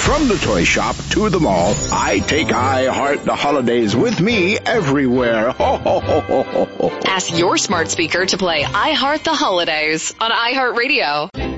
From the toy shop to the mall, I take iHeart the holidays with me everywhere. Ho, ho, ho, ho, ho, ho. Ask your smart speaker to play iHeart the Holidays on iHeartRadio.